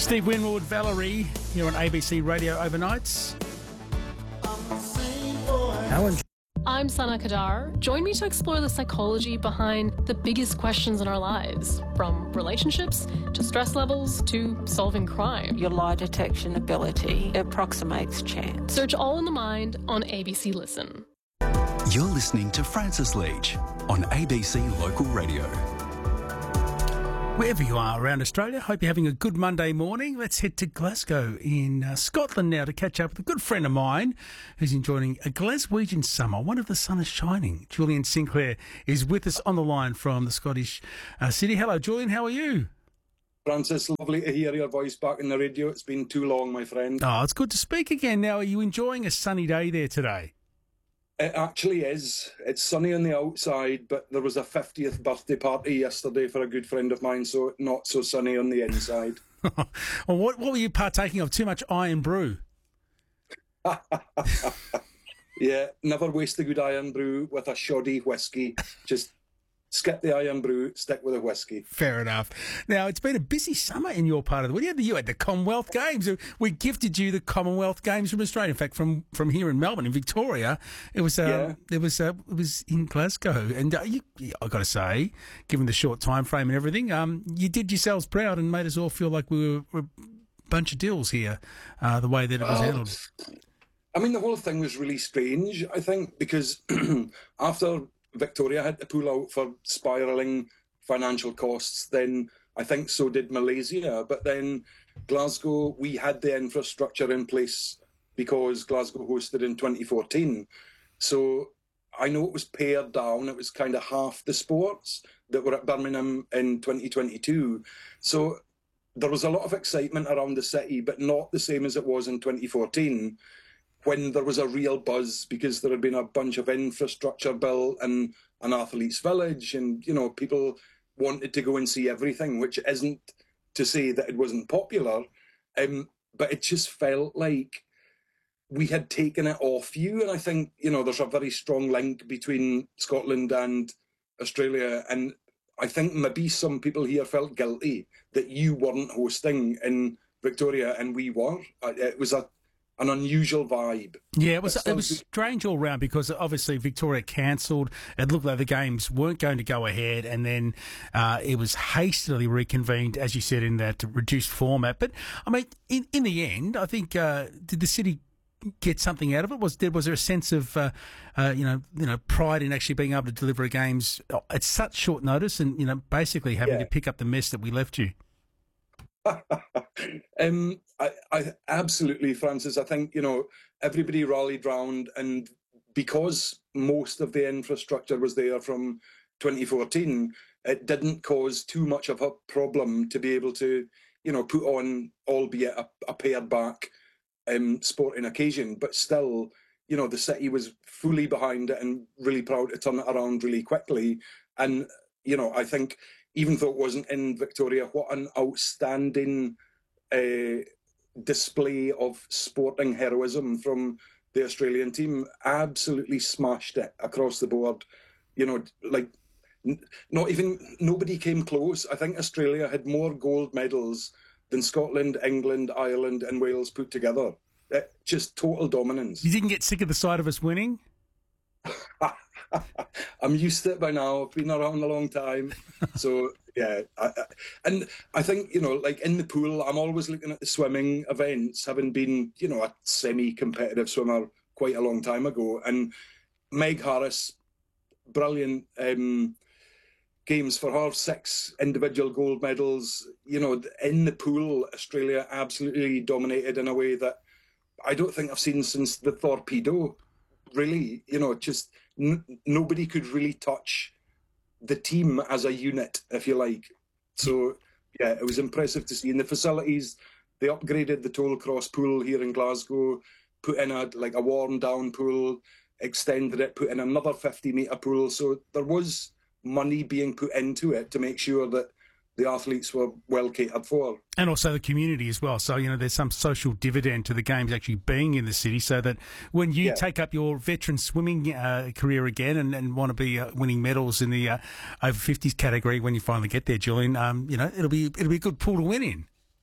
Steve Winwood, Valerie, here on ABC Radio Overnights. Alan. I'm Sana Kadar. Join me to explore the psychology behind the biggest questions in our lives, from relationships to stress levels to solving crime. Your lie detection ability approximates chance. Search All in the Mind on ABC Listen. You're listening to Francis Leach on ABC Local Radio. Wherever you are around Australia, hope you're having a good Monday morning. Let's head to Glasgow in Scotland now to catch up with a good friend of mine who's enjoying a Glaswegian summer. One of the sun is shining. Julian Sinclair is with us on the line from the Scottish city. Hello, Julian. How are you? Francis, lovely to hear your voice back in the radio. It's been too long, my friend. Oh, it's good to speak again. Now, are you enjoying a sunny day there today? It actually is. It's sunny on the outside, but there was a 50th birthday party yesterday for a good friend of mine, so not so sunny on the inside. Well, what were you partaking of? Too much iron brew? Yeah, never waste a good iron brew with a shoddy whiskey. Just skip the iron brew, stick with a whiskey. Fair enough. Now, it's been a busy summer in your part of the world. You had the Commonwealth Games. We gifted you the Commonwealth Games from Australia. In fact, from here in Melbourne, in Victoria, it was it was in Glasgow. And I got to say, given the short time frame and everything, you did yourselves proud and made us all feel like we were a bunch of dills here. The way that it was handled. I mean, the whole thing was really strange, I think, because after Victoria had to pull out for spiralling financial costs, then I think so did Malaysia. But then Glasgow, we had the infrastructure in place because Glasgow hosted in 2014. So I know it was pared down. It was kind of half the sports that were at Birmingham in 2022. So there was a lot of excitement around the city, but not the same as it was in 2014. When there was a real buzz because there had been a bunch of infrastructure built and an athletes' village, and people wanted to go and see everything, which isn't to say that it wasn't popular, but it just felt like we had taken it off you. And I think there's a very strong link between Scotland and Australia, and I think maybe some people here felt guilty that you weren't hosting in Victoria and we were. It was an unusual vibe. Yeah, it was strange all round because obviously Victoria cancelled. It looked like the games weren't going to go ahead, and then it was hastily reconvened, as you said, in that reduced format. But I mean, in the end, I think did the city get something out of it? Was there a sense of pride in actually being able to deliver games at such short notice, and basically having to pick up the mess that we left you? I absolutely, Francis. I think everybody rallied round, and because most of the infrastructure was there from 2014, it didn't cause too much of a problem to be able to put on, albeit a pared back sporting occasion, but still the city was fully behind it and really proud to turn it around really quickly. And I think, even though it wasn't in Victoria, what an outstanding display of sporting heroism from the Australian team. Absolutely smashed it across the board. Nobody came close. I think Australia had more gold medals than Scotland, England, Ireland and Wales put together. Just total dominance. You didn't get sick of the sight of us winning? I'm used to it by now. I've been around a long time. So, yeah. And I think, like in the pool, I'm always looking at the swimming events, having been, a semi-competitive swimmer quite a long time ago. And Meg Harris, brilliant games for her, 6 individual gold medals. In the pool, Australia absolutely dominated in a way that I don't think I've seen since the Torpedo. Really, just nobody could really touch the team as a unit, if you like. So, yeah, it was impressive to see. In the facilities, they upgraded the Tollcross pool here in Glasgow, put in a warm-down pool, extended it, put in another 50-metre pool. So there was money being put into it to make sure that the athletes were well catered for. And also the community as well. So, there's some social dividend to the games actually being in the city, so that when you take up your veteran swimming career again and want to be winning medals in the over 50s category when you finally get there, Julian, it'll be a good pool to win in.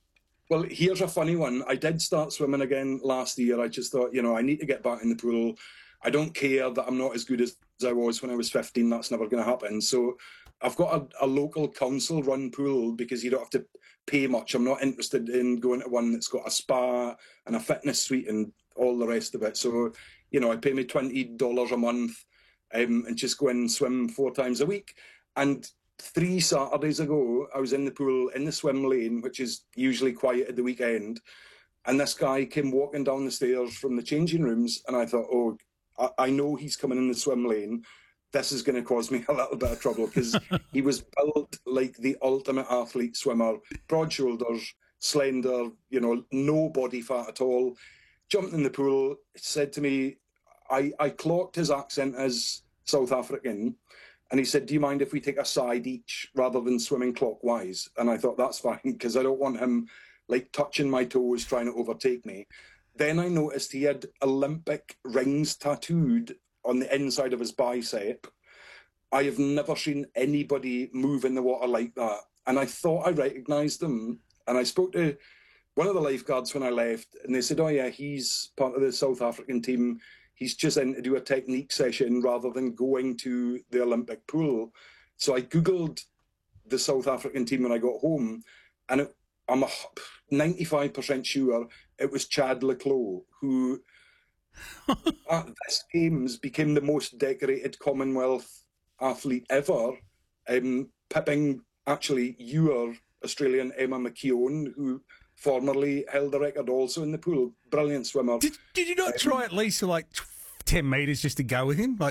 Well, here's a funny one. I did start swimming again last year. I just thought, I need to get back in the pool. I don't care that I'm not as good as I was when I was 15. That's never going to happen. So I've got a local council-run pool because you don't have to pay much. I'm not interested in going to one that's got a spa and a fitness suite and all the rest of it. So, I pay me $20 a month and just go in and swim 4 times a week. And 3 Saturdays ago, I was in the pool in the swim lane, which is usually quiet at the weekend. And this guy came walking down the stairs from the changing rooms. And I thought, oh, I know he's coming in the swim lane. This is going to cause me a little bit of trouble because he was built like the ultimate athlete swimmer, broad shoulders, slender, no body fat at all. Jumped in the pool, said to me, I clocked his accent as South African. And he said, do you mind if we take a side each rather than swimming clockwise? And I thought, that's fine, because I don't want him touching my toes, trying to overtake me. Then I noticed he had Olympic rings tattooed on the inside of his bicep. I have never seen anybody move in the water like that. And I thought I recognised him. And I spoke to one of the lifeguards when I left, and they said, oh yeah, he's part of the South African team. He's just in to do a technique session rather than going to the Olympic pool. So I Googled the South African team when I got home, and I'm 95% sure it was Chad le Clos, who at this Games became the most decorated Commonwealth athlete ever, pipping actually your Australian Emma McKeown, who formerly held the record also in the pool. Brilliant swimmer. Did you not try at least 10 metres just to go with him?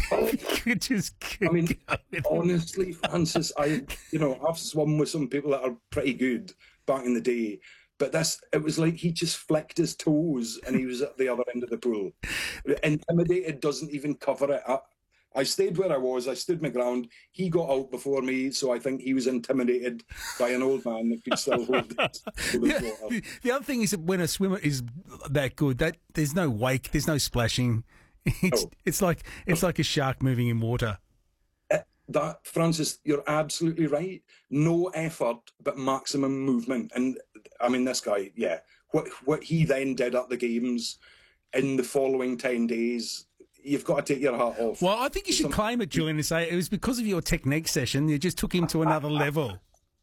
Honestly, Francis, I've swum with some people that are pretty good back in the day. But it was like he just flicked his toes and he was at the other end of the pool. Intimidated doesn't even cover it. I stayed where I was. I stood my ground. He got out before me, so I think he was intimidated by an old man that could still hold his water. The other thing is that when a swimmer is that good, that there's no wake, there's no splashing. It's like a shark moving in water. That, Francis, you're absolutely right. No effort, but maximum movement. And I mean, this guy, yeah, what he then did at the Games in the following 10 days. You've got to take your hat off. Well, I think you should claim it, Julian, and say it was because of your technique session. You just took him to another level.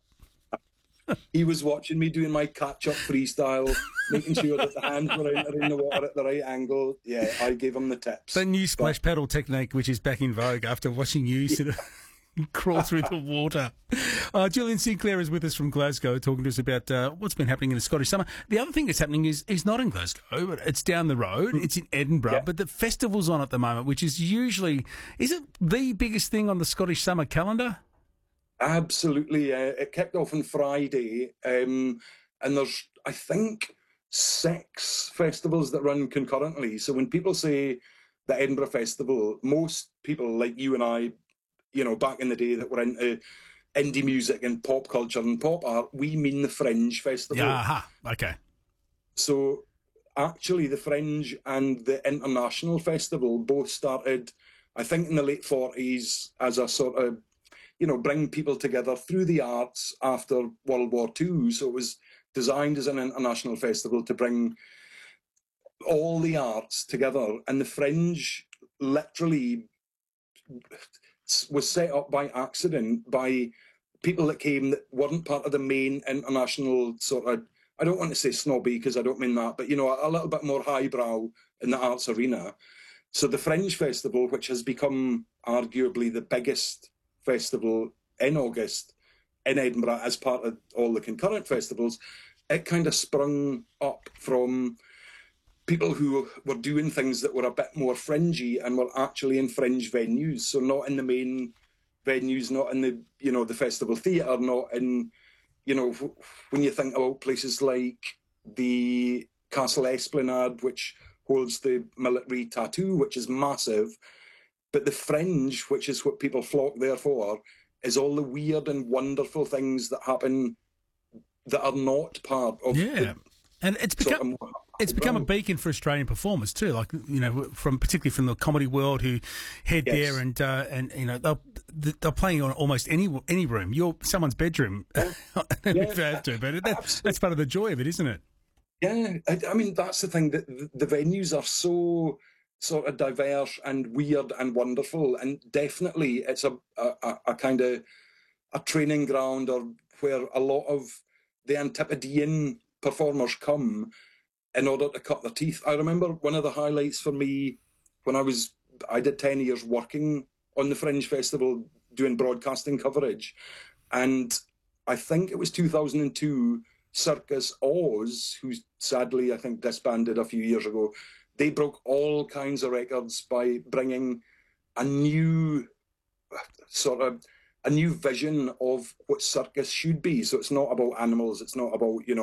He was watching me doing my catch-up freestyle, making sure that the hands were entering the water at the right angle. Yeah, I gave him the tips. The new splash paddle technique, which is back in vogue after watching you sort of crawl through the water. Julian Sinclair is with us from Glasgow, talking to us about what's been happening in the Scottish summer. The other thing that's happening is not in Glasgow, but it's down the road. It's in Edinburgh, yeah. But the festival's on at the moment, which is usually... Is it the biggest thing on the Scottish summer calendar? Absolutely. It kicked off on Friday, and there's, I think, 6 festivals that run concurrently. So when people say the Edinburgh Festival, most people like you and I, back in the day that were into indie music and pop culture and pop art, we mean the Fringe Festival. Yeah, okay. So actually the Fringe and the International Festival both started, I think, in the late 40s as a sort of, bring people together through the arts after World War II. So it was designed as an international festival to bring all the arts together. And the Fringe literally was set up by accident by people that came that weren't part of the main international sort of, I don't want to say snobby because I don't mean that, but, a little bit more highbrow in the arts arena. So the Fringe Festival, which has become arguably the biggest festival in August in Edinburgh as part of all the concurrent festivals, it kind of sprung up from people who were doing things that were a bit more fringy and were actually in fringe venues. So not in the main venues, not in the, the festival theatre, not in, when you think about places like the Castle Esplanade, which holds the military tattoo, which is massive. But the Fringe, which is what people flock there for, is all the weird and wonderful things that happen that are not part of and it's become it's become a beacon for Australian performers too. Like, you know, particularly from the comedy world, who head there and you know they're playing on almost any room. Someone's bedroom, if they have to. But that's part of the joy of it, isn't it? Yeah, I mean, that's the thing, that the venues are so sort of diverse and weird and wonderful, and definitely it's a kind of a training ground, or where a lot of the Antipodean performers come in order to cut their teeth. I remember one of the highlights for me when I did 10 years working on the Fringe Festival doing broadcasting coverage, and I think it was 2002, Circus Oz, who sadly I think disbanded a few years ago, they broke all kinds of records by bringing a new vision of what circus should be. So it's not about animals, it's not about, you know,